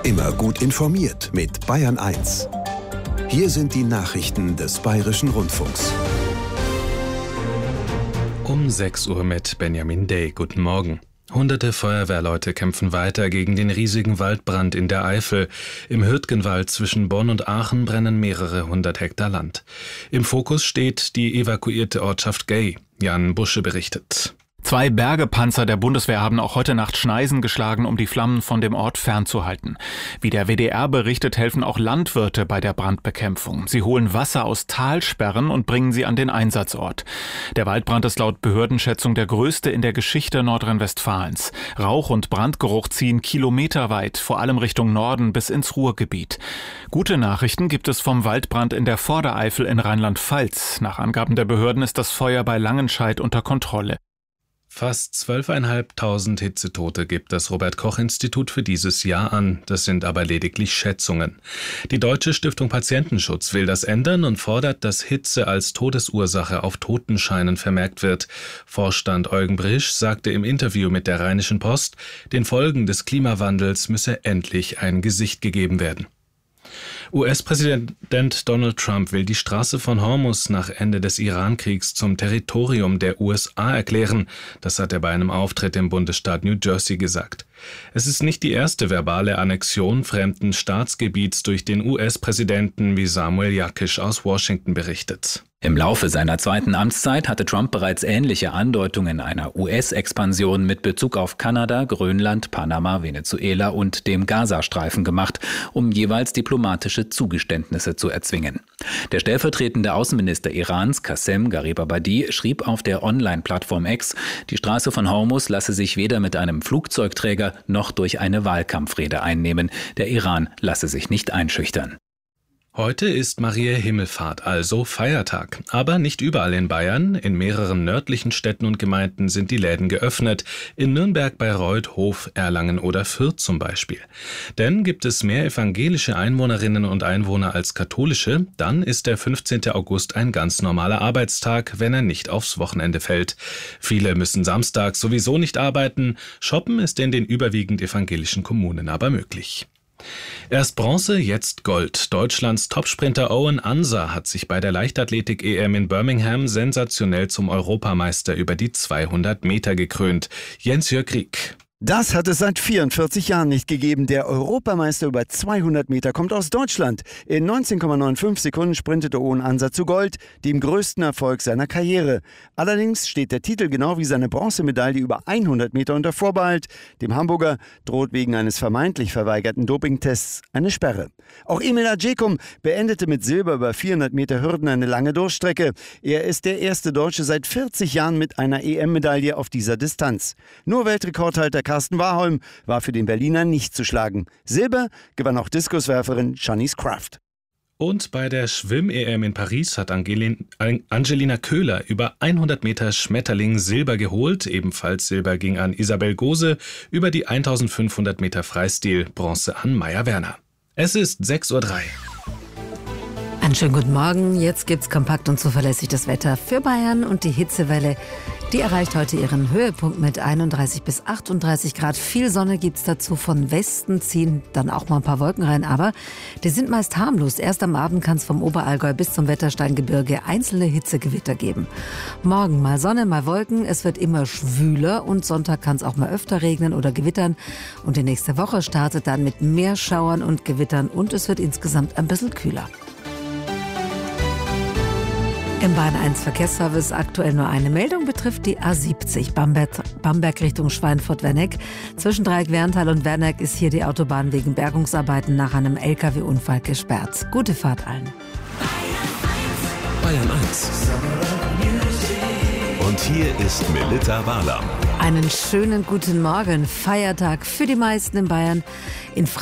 Immer gut informiert mit Bayern 1. Hier sind die Nachrichten des Bayerischen Rundfunks. Um 6 Uhr mit Benjamin Day. Guten Morgen. Hunderte Feuerwehrleute kämpfen weiter gegen den riesigen Waldbrand in der Eifel. Im Hürtgenwald zwischen Bonn und Aachen brennen mehrere 100 Hektar Land. Im Fokus steht die evakuierte Ortschaft Gay. Jan Busche berichtet. 2 Bergepanzer der Bundeswehr haben auch heute Nacht Schneisen geschlagen, um die Flammen von dem Ort fernzuhalten. Wie der WDR berichtet, helfen auch Landwirte bei der Brandbekämpfung. Sie holen Wasser aus Talsperren und bringen sie an den Einsatzort. Der Waldbrand ist laut Behördenschätzung der größte in der Geschichte Nordrhein-Westfalens. Rauch und Brandgeruch ziehen kilometerweit, vor allem Richtung Norden bis ins Ruhrgebiet. Gute Nachrichten gibt es vom Waldbrand in der Vordereifel in Rheinland-Pfalz. Nach Angaben der Behörden ist das Feuer bei Langenscheidt unter Kontrolle. Fast 12.500 Hitzetote gibt das Robert-Koch-Institut für dieses Jahr an. Das sind aber lediglich Schätzungen. Die Deutsche Stiftung Patientenschutz will das ändern und fordert, dass Hitze als Todesursache auf Totenscheinen vermerkt wird. Vorstand Eugen Brisch sagte im Interview mit der Rheinischen Post, den Folgen des Klimawandels müsse endlich ein Gesicht gegeben werden. US-Präsident Donald Trump will die Straße von Hormuz nach Ende des Iran-Kriegs zum Territorium der USA erklären. Das hat er bei einem Auftritt im Bundesstaat New Jersey gesagt. Es ist nicht die erste verbale Annexion fremden Staatsgebiets durch den US-Präsidenten, wie Samuel Jakisch aus Washington berichtet. Im Laufe seiner zweiten Amtszeit hatte Trump bereits ähnliche Andeutungen einer US-Expansion mit Bezug auf Kanada, Grönland, Panama, Venezuela und dem Gazastreifen gemacht, um jeweils diplomatische Zugeständnisse zu erzwingen. Der stellvertretende Außenminister Irans, Qassem Garibabadi, schrieb auf der Online-Plattform X, die Straße von Hormuz lasse sich weder mit einem Flugzeugträger noch durch eine Wahlkampfrede einnehmen. Der Iran lasse sich nicht einschüchtern. Heute ist Mariä Himmelfahrt, also Feiertag. Aber nicht überall in Bayern. In mehreren nördlichen Städten und Gemeinden sind die Läden geöffnet. In Nürnberg, Bayreuth, Hof, Erlangen oder Fürth zum Beispiel. Denn gibt es mehr evangelische Einwohnerinnen und Einwohner als katholische, dann ist der 15. August ein ganz normaler Arbeitstag, wenn er nicht aufs Wochenende fällt. Viele müssen samstags sowieso nicht arbeiten. Shoppen ist in den überwiegend evangelischen Kommunen aber möglich. Erst Bronze, jetzt Gold. Deutschlands Topsprinter Owen Ansa hat sich bei der Leichtathletik-EM in Birmingham sensationell zum Europameister über die 200 Meter gekrönt. Jens-Jörg Rieck. Das hat es seit 44 Jahren nicht gegeben. Der Europameister über 200 Meter kommt aus Deutschland. In 19,95 Sekunden sprintete Owen Ansa zu Gold, dem größten Erfolg seiner Karriere. Allerdings steht der Titel genau wie seine Bronzemedaille über 100 Meter unter Vorbehalt. Dem Hamburger droht wegen eines vermeintlich verweigerten Dopingtests eine Sperre. Auch Emil Adjekum beendete mit Silber über 400 Meter Hürden eine lange Durchstrecke. Er ist der erste Deutsche seit 40 Jahren mit einer EM-Medaille auf dieser Distanz. Nur Weltrekordhalter Carsten Warholm war für den Berliner nicht zu schlagen. Silber gewann auch Diskuswerferin Shanice Kraft. Und bei der Schwimm-EM in Paris hat Angelina Köhler über 100 Meter Schmetterling Silber geholt. Ebenfalls Silber ging an Isabel Gose, über die 1500 Meter Freistil Bronze an Maya Werner. Es ist 6:03 Uhr. Einen schönen guten Morgen. Jetzt gibt's kompakt und zuverlässig das Wetter für Bayern und die Hitzewelle. Die erreicht heute ihren Höhepunkt mit 31 bis 38 Grad. Viel Sonne gibt's dazu. Von Westen ziehen dann auch mal ein paar Wolken rein, aber die sind meist harmlos. Erst am Abend kann es vom Oberallgäu bis zum Wettersteingebirge einzelne Hitzegewitter geben. Morgen mal Sonne, mal Wolken. Es wird immer schwüler und Sonntag kann es auch mal öfter regnen oder gewittern. Und die nächste Woche startet dann mit mehr Schauern und Gewittern und es wird insgesamt ein bisschen kühler. Im Bayern 1 Verkehrsservice aktuell nur eine Meldung, betrifft die A70 Bamberg Richtung Schweinfurt-Werneck. Zwischen Dreieck-Werntal und Werneck ist hier die Autobahn wegen Bergungsarbeiten nach einem LKW-Unfall gesperrt. Gute Fahrt allen. Bayern 1. Und hier ist Melitta Walam. Einen schönen guten Morgen. Feiertag für die meisten in Bayern. In